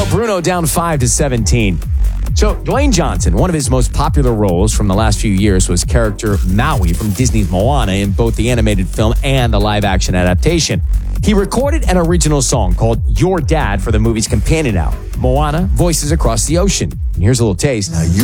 Well, Bruno down 5-17. So, Dwayne Johnson, one of his most popular roles from the last few years was character Maui from Disney's Moana in both the animated film and the live-action adaptation. He recorded an original song called Your Dad for the movie's companion album, Moana Voices Across the Ocean. And here's a little taste.